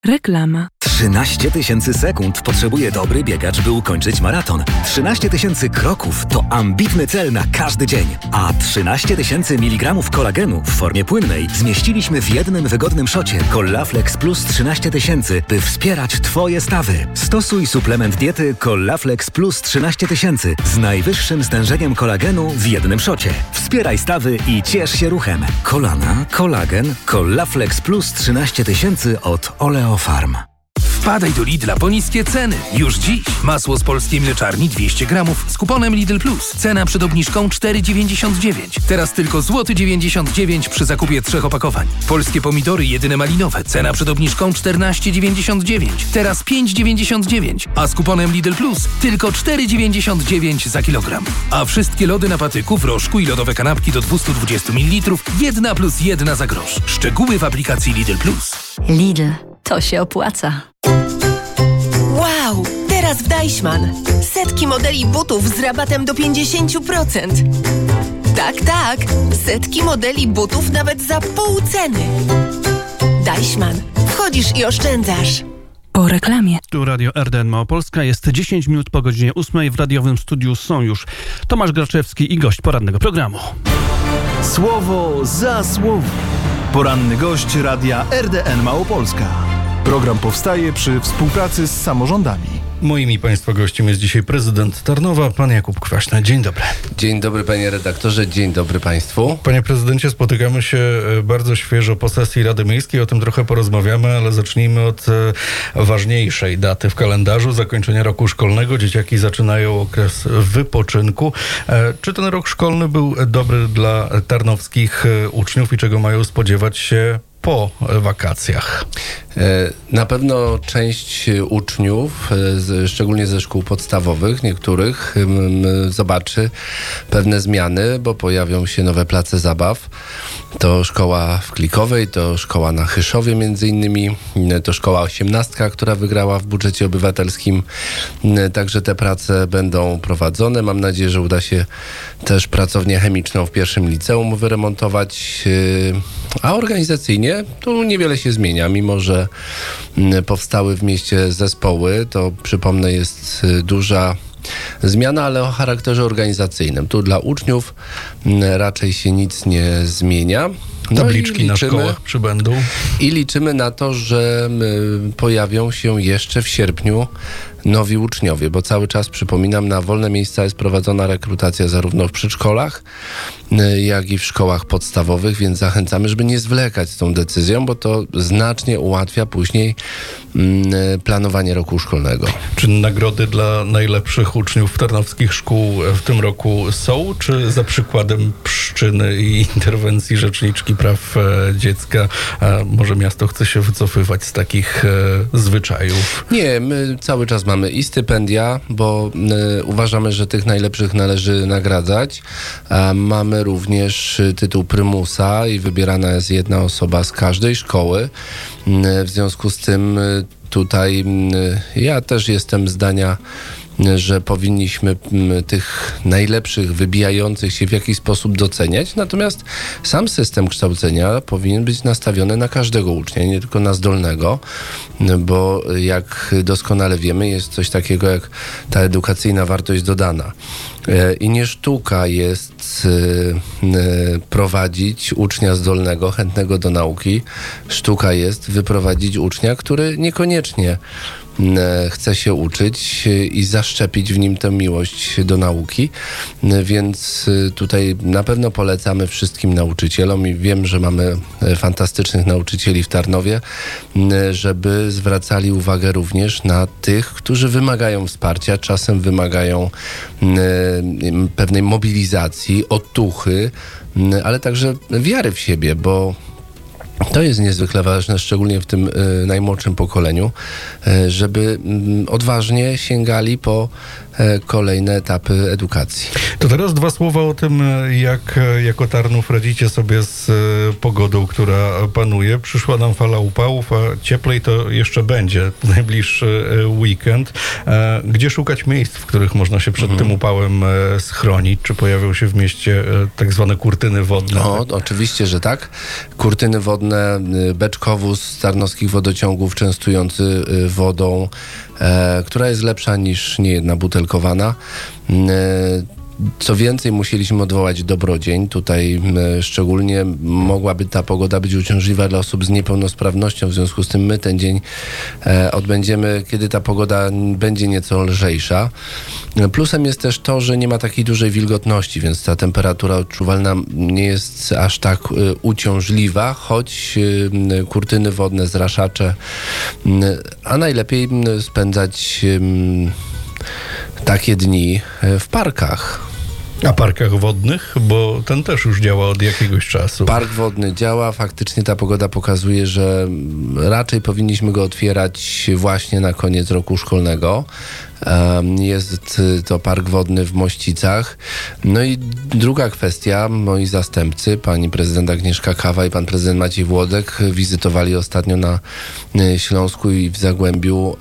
Reklama. 13 000 sekund potrzebuje dobry biegacz, by ukończyć maraton. 13 000 kroków to ambitny cel na każdy dzień. A 13 000 mg kolagenu w formie płynnej zmieściliśmy w jednym wygodnym szocie Collaflex Plus 13 000, by wspierać Twoje stawy. Stosuj suplement diety Collaflex Plus 13 000 z najwyższym stężeniem kolagenu w jednym szocie. Wspieraj stawy i ciesz się ruchem. Kolana, kolagen, Collaflex Plus 13 000 od Oleofarm. Wpadaj do Lidla po niskie ceny. Już dziś masło z polskiej mleczarni 200 gramów z kuponem Lidl Plus. Cena przed obniżką 4,99. Teraz tylko złoty 99 przy zakupie 3 opakowań. Polskie pomidory jedyne malinowe. Cena przed obniżką 14,99. Teraz 5,99. A z kuponem Lidl Plus tylko 4,99 za kilogram. A wszystkie lody na patyku, w rożku i lodowe kanapki do 220 ml 1+1 za grosz. Szczegóły w aplikacji Lidl Plus. Lidl. To się opłaca. Wow! Teraz w Deichmann. Setki modeli butów z rabatem do 50%. Tak. Setki modeli butów nawet za pół ceny. Deichmann. Wchodzisz i oszczędzasz. Po reklamie. Tu Radio RDN Małopolska. Jest 10 minut po godzinie 8. W radiowym studiu są już Tomasz Graczewski i gość porannego programu. Słowo za słowo. Poranny gość Radia RDN Małopolska. Program powstaje przy współpracy z samorządami. Moim i Państwa gościem jest dzisiaj prezydent Tarnowa, pan Jakub Kwaśna. Dzień dobry. Dzień dobry, panie redaktorze, dzień dobry państwu. Panie prezydencie, spotykamy się bardzo świeżo po sesji Rady Miejskiej, o tym trochę porozmawiamy, ale zacznijmy od ważniejszej daty w kalendarzu, zakończenia roku szkolnego. Dzieciaki zaczynają okres wypoczynku. Czy ten rok szkolny był dobry dla tarnowskich uczniów i czego mają spodziewać się po wakacjach? Na pewno część uczniów, szczególnie ze szkół podstawowych, niektórych, zobaczy pewne zmiany, bo pojawią się nowe place zabaw. To szkoła w Klikowej, to szkoła na Chyszowie między innymi, to szkoła 18, która wygrała w budżecie obywatelskim. Także te prace będą prowadzone. Mam nadzieję, że uda się też pracownię chemiczną w pierwszym liceum wyremontować, a organizacyjnie tu niewiele się zmienia, mimo że powstały w mieście zespoły, to przypomnę, jest duża zmiana, ale o charakterze organizacyjnym. Tu dla uczniów raczej się nic nie zmienia. Tabliczki na szkołach przybędą. I liczymy na to, że pojawią się jeszcze w sierpniu nowi uczniowie, bo cały czas, przypominam, na wolne miejsca jest prowadzona rekrutacja zarówno w przedszkolach, jak i w szkołach podstawowych, więc zachęcamy, żeby nie zwlekać z tą decyzją, bo to znacznie ułatwia później planowanie roku szkolnego. Czy nagrody dla najlepszych uczniów tarnowskich szkół w tym roku są, czy za przykładem Pszczyny i interwencji Rzeczniczki Praw Dziecka może miasto chce się wycofywać z takich zwyczajów? Nie, my cały czas mamy i stypendia, bo uważamy, że tych najlepszych należy nagradzać. Mamy również tytuł prymusa i wybierana jest jedna osoba z każdej szkoły. W związku z tym tutaj ja też jestem zdania, że powinniśmy tych najlepszych, wybijających się w jakiś sposób doceniać. Natomiast sam system kształcenia powinien być nastawiony na każdego ucznia, nie tylko na zdolnego, bo jak doskonale wiemy, jest coś takiego jak ta edukacyjna wartość dodana. I nie sztuka jest prowadzić ucznia zdolnego, chętnego do nauki. Sztuka jest wyprowadzić ucznia, który niekoniecznie chce się uczyć i zaszczepić w nim tę miłość do nauki, więc tutaj na pewno polecamy wszystkim nauczycielom i wiem, że mamy fantastycznych nauczycieli w Tarnowie, żeby zwracali uwagę również na tych, którzy wymagają wsparcia, czasem wymagają pewnej mobilizacji, otuchy, ale także wiary w siebie, bo to jest niezwykle ważne, szczególnie w tym najmłodszym pokoleniu, żeby odważnie sięgali po kolejne etapy edukacji. To teraz dwa słowa o tym, jak jako Tarnów radzicie sobie z pogodą, która panuje. Przyszła nam fala upałów, a cieplej to jeszcze będzie najbliższy weekend. Gdzie szukać miejsc, w których można się przed tym upałem schronić? Czy pojawią się w mieście tak zwane kurtyny wodne? Oczywiście, że tak. Kurtyny wodne wodne, beczkowóz z Tarnowskich Wodociągów częstujący wodą, która jest lepsza niż niejedna butelkowana. Co więcej, musieliśmy odwołać Dobrodzień. Tutaj szczególnie mogłaby ta pogoda być uciążliwa dla osób z niepełnosprawnością. W związku z tym my ten dzień odbędziemy, kiedy ta pogoda będzie nieco lżejsza. Plusem jest też to, że nie ma takiej dużej wilgotności, więc ta temperatura odczuwalna nie jest aż tak uciążliwa, choć kurtyny wodne, zraszacze, a najlepiej spędzać takie dni w parkach. A parkach wodnych? Bo ten też już działa od jakiegoś czasu. Park wodny działa. Faktycznie ta pogoda pokazuje, że raczej powinniśmy go otwierać właśnie na koniec roku szkolnego. Jest to park wodny w Mościcach. No i druga kwestia, moi zastępcy, pani prezydent Agnieszka Kawa i pan prezydent Maciej Włodek wizytowali ostatnio na Śląsku i w Zagłębiu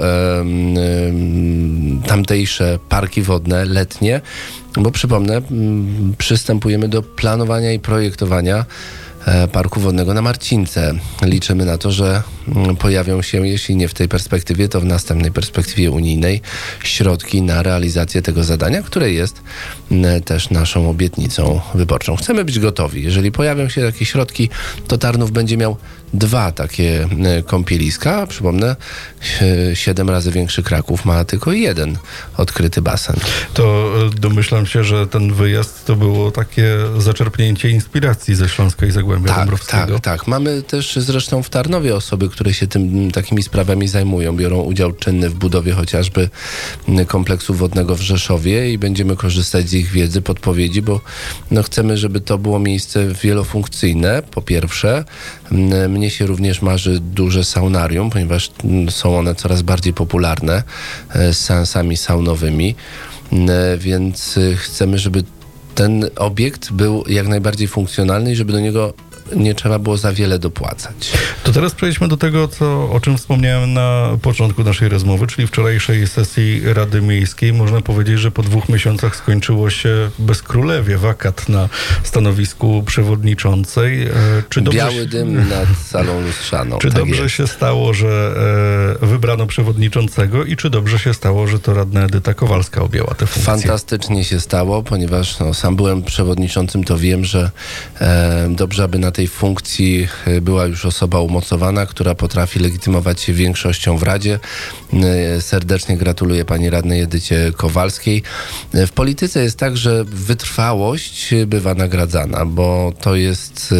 tamtejsze parki wodne, letnie, bo przypomnę, przystępujemy do planowania i projektowania parku wodnego na Marcince. Liczymy na to, że pojawią się, jeśli nie w tej perspektywie, to w następnej perspektywie unijnej środki na realizację tego zadania, które jest też naszą obietnicą wyborczą. Chcemy być gotowi. Jeżeli pojawią się takie środki, to Tarnów będzie miał 2 takie kąpieliska. Przypomnę, 7 razy większy Kraków ma tylko 1 odkryty basen. To domyślam się, że ten wyjazd to było takie zaczerpnięcie inspiracji ze Śląska i Zagłębia Dąbrowskiego. Tak. Mamy też zresztą w Tarnowie osoby, które się takimi sprawami zajmują. Biorą udział czynny w budowie chociażby kompleksu wodnego w Rzeszowie i będziemy korzystać z ich wiedzy, podpowiedzi, bo chcemy, żeby to było miejsce wielofunkcyjne, po pierwsze. Mnie się również marzy duże saunarium, ponieważ są one coraz bardziej popularne z seansami saunowymi, więc chcemy, żeby ten obiekt był jak najbardziej funkcjonalny i żeby do niego nie trzeba było za wiele dopłacać. To teraz przejdźmy do tego, o czym wspomniałem na początku naszej rozmowy, czyli wczorajszej sesji Rady Miejskiej. Można powiedzieć, że po 2 miesiącach skończyło się bezkrólewie wakat na stanowisku przewodniczącej. Biały dym nad salą lustrzaną. Czy dobrze się stało, że wybrano przewodniczącego i czy dobrze się stało, że to radna Edyta Kowalska objęła tę funkcję? Fantastycznie się stało, ponieważ sam byłem przewodniczącym, to wiem, że dobrze, aby na tej funkcji była już osoba umocowana, która potrafi legitymować się większością w Radzie. Serdecznie gratuluję pani radnej Edycie Kowalskiej. W polityce jest tak, że wytrwałość bywa nagradzana, bo to jest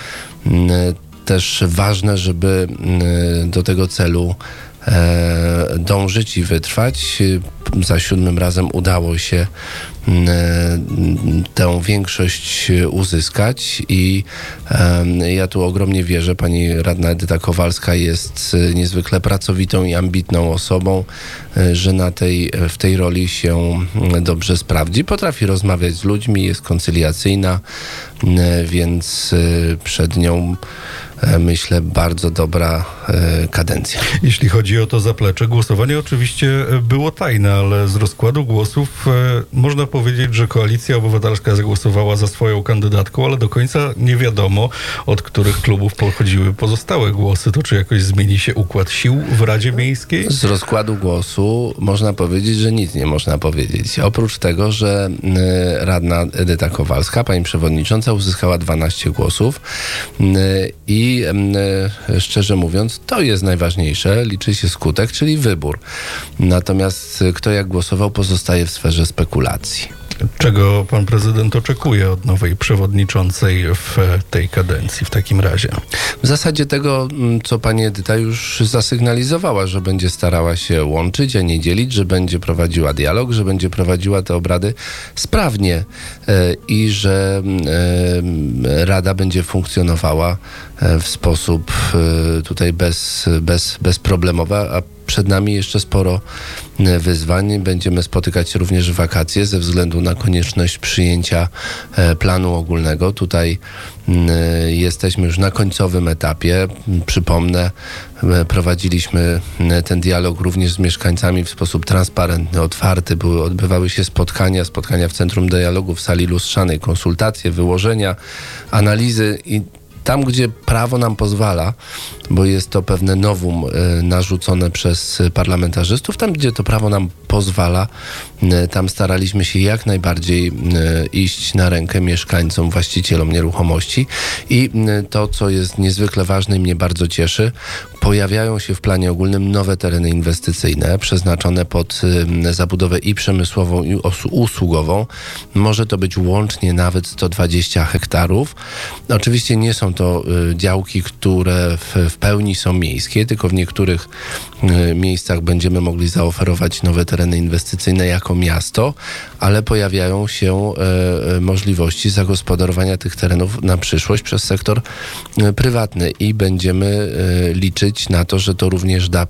też ważne, żeby do tego celu dążyć i wytrwać. Za 7 razem udało się tę większość uzyskać i ja tu ogromnie wierzę. Pani radna Edyta Kowalska jest niezwykle pracowitą i ambitną osobą, że w tej roli się dobrze sprawdzi. Potrafi rozmawiać z ludźmi, jest koncyliacyjna, więc przed nią myślę bardzo dobra kadencja. Jeśli chodzi o to zaplecze, głosowanie oczywiście było tajne, ale z rozkładu głosów można powiedzieć, że Koalicja Obywatelska zagłosowała za swoją kandydatką, ale do końca nie wiadomo, od których klubów pochodziły pozostałe głosy. To czy jakoś zmieni się układ sił w Radzie Miejskiej? Z rozkładu głosu można powiedzieć, że nic nie można powiedzieć. Oprócz tego, że radna Edyta Kowalska, pani przewodnicząca, uzyskała 12 głosów i szczerze mówiąc, to jest najważniejsze. Liczy się skutek, czyli wybór. Natomiast kto jak głosował, pozostaje w sferze spekulacji. Czego pan prezydent oczekuje od nowej przewodniczącej w tej kadencji w takim razie? W zasadzie tego, co pani Edyta już zasygnalizowała, że będzie starała się łączyć, a nie dzielić, że będzie prowadziła dialog, że będzie prowadziła te obrady sprawnie i że Rada będzie funkcjonowała w sposób tutaj bezproblemowy, a przed nami jeszcze sporo wyzwań. Będziemy spotykać się również w wakacje ze względu na konieczność przyjęcia planu ogólnego. Tutaj jesteśmy już na końcowym etapie. Przypomnę, prowadziliśmy ten dialog również z mieszkańcami w sposób transparentny, otwarty. Odbywały się spotkania w Centrum Dialogu w sali lustrzanej, konsultacje, wyłożenia, analizy i Tam, gdzie prawo nam pozwala, bo jest to pewne nowum narzucone przez parlamentarzystów, tam, gdzie to prawo nam pozwala, tam staraliśmy się jak najbardziej iść na rękę mieszkańcom, właścicielom nieruchomości i to, co jest niezwykle ważne i mnie bardzo cieszy, pojawiają się w planie ogólnym nowe tereny inwestycyjne przeznaczone pod zabudowę i przemysłową, i usługową. Może to być łącznie nawet 120 hektarów. Oczywiście nie są to działki, które w pełni są miejskie, tylko w niektórych miejscach będziemy mogli zaoferować nowe tereny inwestycyjne jako miasto, ale pojawiają się możliwości zagospodarowania tych terenów na przyszłość przez sektor prywatny i będziemy liczyć na to, że to również da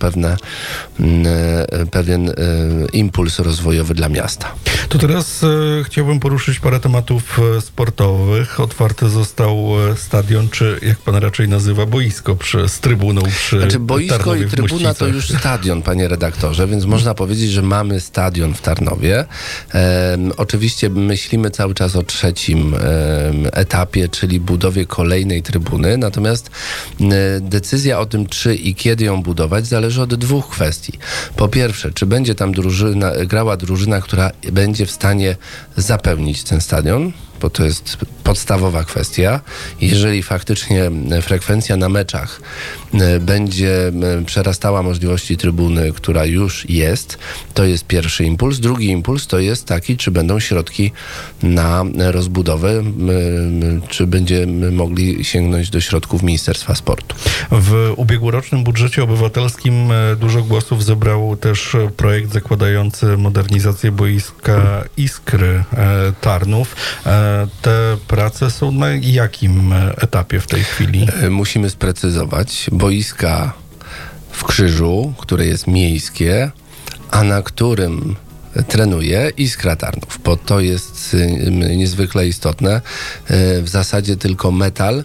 pewien impuls rozwojowy dla miasta. To teraz chciałbym poruszyć parę tematów sportowych. Otwarty został stadion, czy jak pan raczej nazywa, boisko z trybuną przy Znaczy boisko Tarnowie i trybuna Mościcach. to już stadion, panie redaktorze, więc można powiedzieć, że mamy stadion w Tarnowie. Oczywiście myślimy cały czas o trzecim etapie, czyli budowie kolejnej trybuny, natomiast decyzja o tym, czy i kiedy ją budować, zależy od dwóch kwestii. Po pierwsze, czy będzie tam grała drużyna, która będzie w stanie zapełnić ten stadion, bo to jest podstawowa kwestia. Jeżeli faktycznie frekwencja na meczach będzie przerastała możliwości trybuny, która już jest, to jest pierwszy impuls. Drugi impuls to jest taki, czy będą środki na rozbudowę, czy będziemy mogli sięgnąć do środków Ministerstwa Sportu. W ubiegłorocznym budżecie obywatelskim dużo głosów zebrał też projekt zakładający modernizację boiska Iskry Tarnów. Te prace są na jakim etapie w tej chwili? Musimy sprecyzować. Boiska w Krzyżu, które jest miejskie, a na którym trenuje Iskra Tarnów, bo to jest niezwykle istotne. W zasadzie tylko Metal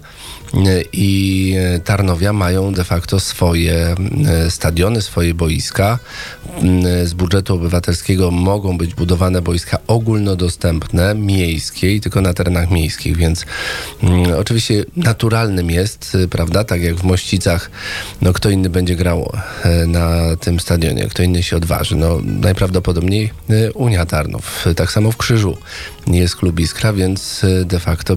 i Tarnowia mają de facto swoje stadiony, swoje boiska. Z budżetu obywatelskiego mogą być budowane boiska ogólnodostępne, miejskie i tylko na terenach miejskich, więc oczywiście naturalnym jest, prawda, tak jak w Mościcach, no kto inny będzie grał na tym stadionie, kto inny się odważy. No najprawdopodobniej Unia Tarnów. Tak samo w Krzyżu jest klub Iskra, więc de facto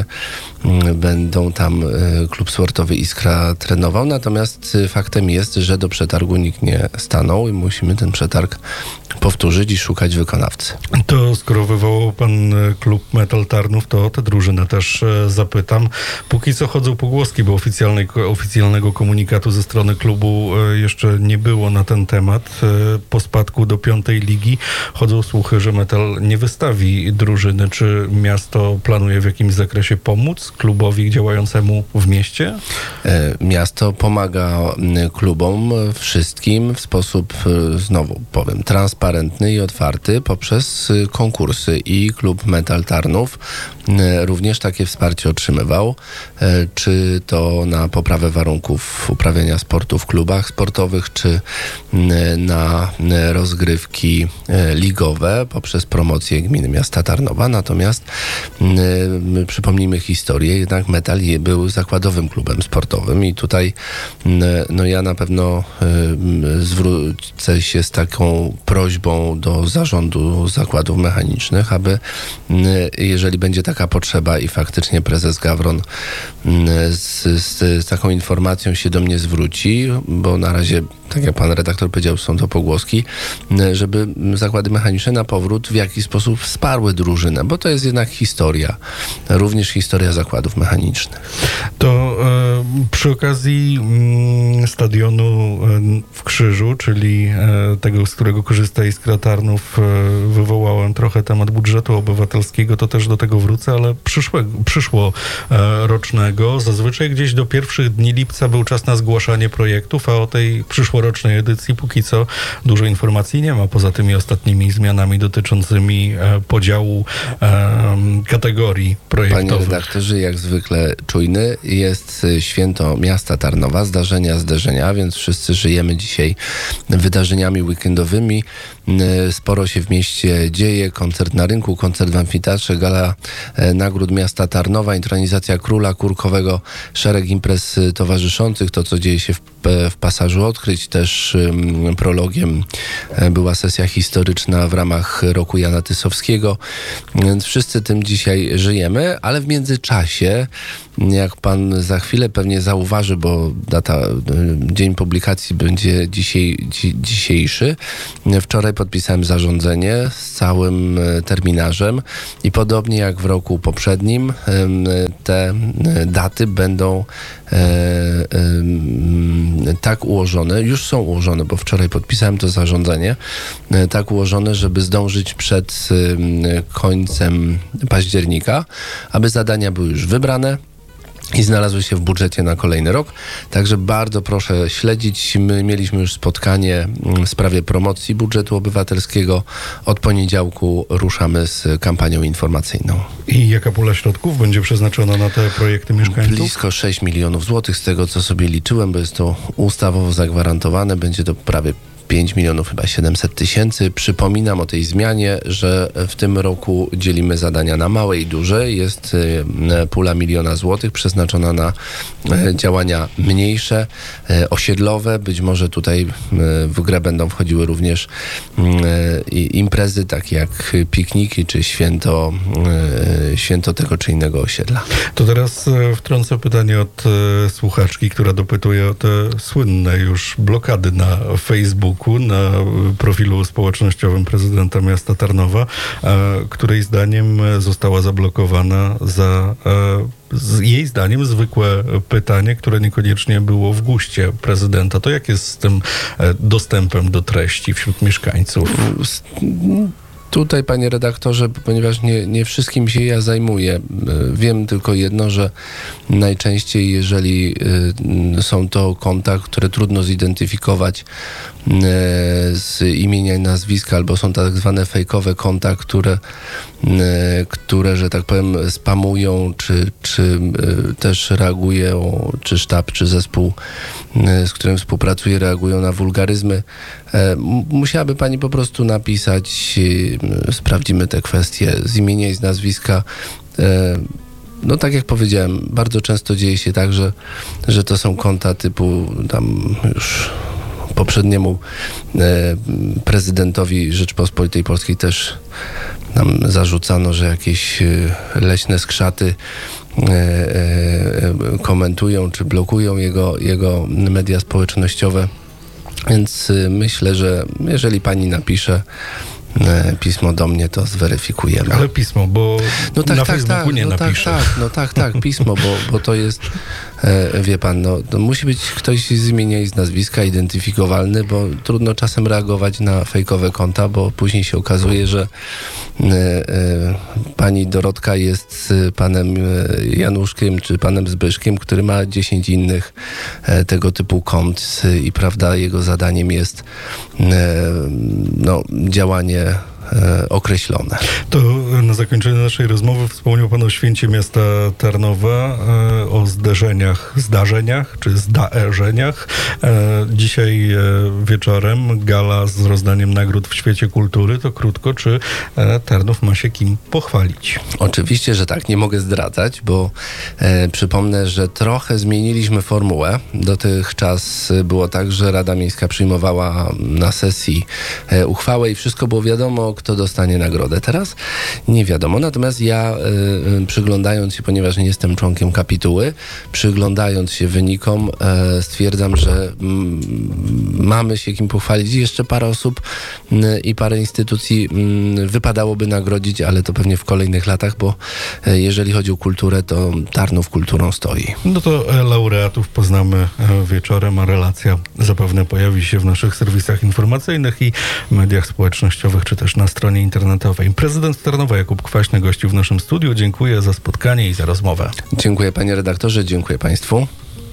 będą tam klub sportowy Iskra trenował, natomiast faktem jest, że do przetargu nikt nie stanął i musimy ten przetarg powtórzyć i szukać wykonawcy. To skoro wywołał pan klub Metal Tarnów, to o tę drużynę też zapytam. Póki co chodzą pogłoski, bo oficjalnego komunikatu ze strony klubu jeszcze nie było na ten temat. Po spadku do 5. ligi chodzą słuchy, że Metal nie wystawi drużyny. Czy miasto planuje w jakimś zakresie pomóc klubowi działającemu w mieście? Miasto pomaga klubom wszystkim w sposób, znowu powiem, transparentny i otwarty poprzez konkursy i klub Metal Tarnów również takie wsparcie otrzymywał, czy to na poprawę warunków uprawiania sportu w klubach sportowych, czy na rozgrywki ligowe poprzez promocję gminy miasta Tarnowa. Natomiast przypomnijmy historię, jednak Metal był zakładowym klubem sportowym i tutaj no ja na pewno zwrócę się z taką prośbą do zarządu zakładów mechanicznych, aby jeżeli będzie taka potrzeba i faktycznie prezes Gawron z taką informacją się do mnie zwróci, bo na razie, tak jak pan redaktor powiedział, są to pogłoski, żeby zakłady mechaniczne na powrót w jakiś sposób wsparły drużynę, bo to jest jednak historia, również historia zakładów mechanicznych. To przy okazji stadionu w Krzyżu, czyli tego, z którego korzysta Iskra Tarnów, wywołałem trochę temat budżetu obywatelskiego, to też do tego wrócę, ale przyszłorocznego. Zazwyczaj gdzieś do pierwszych dni lipca był czas na zgłaszanie projektów, a o tej przyszłorocznej edycji póki co dużo informacji nie ma, poza tymi ostatnimi zmianami dotyczącymi podziału kategorii projektowych. Panie redaktorze, jak zwykle czujny, jest święto miasta Tarnowa, zdarzenia, więc wszyscy żyjemy dzisiaj wydarzeniami weekendowymi. Sporo się w mieście dzieje. Koncert na rynku, koncert w amfiteatrze, gala nagród miasta Tarnowa, intronizacja Króla Kurkowego, szereg imprez towarzyszących. To, co dzieje się w Pasażu Odkryć. Też prologiem była sesja historyczna w ramach roku Jana Tysowskiego. Więc wszyscy tym dzisiaj żyjemy, ale w międzyczasie, jak pan za chwilę pewnie zauważy, bo dzień publikacji będzie dzisiejszy. Wczoraj podpisałem zarządzenie z całym terminarzem i podobnie jak w roku poprzednim te daty będą tak ułożone, już są ułożone, bo wczoraj podpisałem to zarządzenie, tak ułożone, żeby zdążyć przed końcem października, aby zadania były już wybrane i znalazły się w budżecie na kolejny rok. Także bardzo proszę śledzić. My mieliśmy już spotkanie w sprawie promocji budżetu obywatelskiego. Od poniedziałku ruszamy z kampanią informacyjną. I jaka pula środków będzie przeznaczona na te projekty mieszkańców? Blisko 6 milionów złotych, z tego co sobie liczyłem, bo jest to ustawowo zagwarantowane. Będzie to prawie 5 milionów, chyba 700 tysięcy. Przypominam o tej zmianie, że w tym roku dzielimy zadania na małe i duże. Jest pula 1 miliona złotych przeznaczona na działania mniejsze, osiedlowe. Być może tutaj w grę będą wchodziły również imprezy takie jak pikniki czy święto tego czy innego osiedla. To teraz wtrącę pytanie od słuchaczki, która dopytuje o te słynne już blokady na Facebooku, na profilu społecznościowym prezydenta miasta Tarnowa, której zdaniem została zablokowana za jej zdaniem zwykłe pytanie, które niekoniecznie było w guście prezydenta. To jak jest z tym dostępem do treści wśród mieszkańców? Tutaj, panie redaktorze, ponieważ nie wszystkim się ja zajmuję, wiem tylko jedno, że najczęściej, jeżeli są to konta, które trudno zidentyfikować z imienia i nazwiska, albo są tak zwane fejkowe konta, które, że tak powiem, spamują, czy też reagują, czy sztab, czy zespół, z którym współpracuję, reagują na wulgaryzmy. Musiałaby pani po prostu napisać, sprawdzimy te kwestie z imienia i z nazwiska. No tak jak powiedziałem, bardzo często dzieje się tak, że to są konta typu tam już poprzedniemu prezydentowi Rzeczypospolitej Polskiej też nam zarzucano, że jakieś leśne skrzaty komentują czy blokują jego media społecznościowe. Więc myślę, że jeżeli pani napisze pismo do mnie, to zweryfikujemy. Ale pismo, bo na Facebooku nie napisze. Tak, pismo, bo to jest, wie pan, to musi być ktoś z imienia i z nazwiska identyfikowalny, bo trudno czasem reagować na fejkowe konta, bo później się okazuje, że pani Dorotka jest panem Januszkiem czy panem Zbyszkiem, który ma 10 innych tego typu kont i prawda, jego zadaniem jest działanie określone. To na zakończenie naszej rozmowy wspomniał pan o święcie miasta Tarnowa, o zdarzeniach czy zdarzeniach. Dzisiaj wieczorem gala z rozdaniem nagród w świecie kultury. To krótko, czy Tarnów ma się kim pochwalić? Oczywiście, że tak. Nie mogę zdradzać, bo przypomnę, że trochę zmieniliśmy formułę. Dotychczas było tak, że Rada Miejska przyjmowała na sesji uchwałę i wszystko było wiadomo, kto dostanie nagrodę. Teraz nie wiadomo. Natomiast ja przyglądając się, ponieważ nie jestem członkiem kapituły, przyglądając się wynikom, stwierdzam, że mamy się kim pochwalić. Jeszcze parę osób i parę instytucji wypadałoby nagrodzić, ale to pewnie w kolejnych latach, bo jeżeli chodzi o kulturę, to Tarnów kulturą stoi. No to laureatów poznamy wieczorem, a relacja zapewne pojawi się w naszych serwisach informacyjnych i mediach społecznościowych, czy też na stronie internetowej. Prezydent Tarnowa Jakub Kwaśny gościł w naszym studiu. Dziękuję za spotkanie i za rozmowę. Dziękuję panie redaktorze, dziękuję państwu.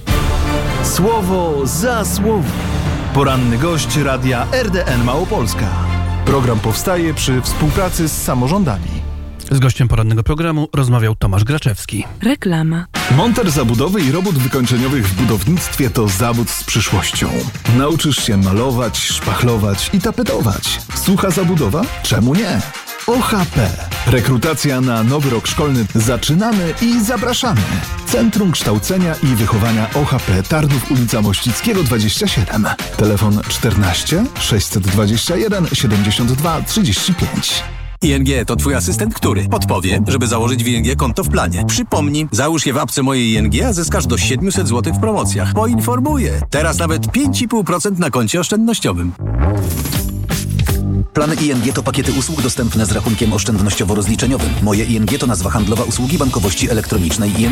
Słowo za słowo. Poranny gość radia RDN Małopolska. Program powstaje przy współpracy z samorządami. Z gościem porannego programu rozmawiał Tomasz Graczewski. Reklama. Monter zabudowy i robót wykończeniowych w budownictwie to zawód z przyszłością. Nauczysz się malować, szpachlować i tapetować. Sucha zabudowa? Czemu nie? OHP. Rekrutacja na nowy rok szkolny. Zaczynamy i zapraszamy. Centrum Kształcenia i Wychowania OHP Tarnów, ulica Mościckiego 27. Telefon 14 621 72 35. ING to twój asystent, który podpowie, żeby założyć w ING konto w planie. Przypomni, załóż je w apce mojej ING, a zyskasz do 700 zł w promocjach. Poinformuję. Teraz nawet 5,5% na koncie oszczędnościowym. Plany ING to pakiety usług dostępne z rachunkiem oszczędnościowo-rozliczeniowym. Moje ING to nazwa handlowa usługi bankowości elektronicznej ING.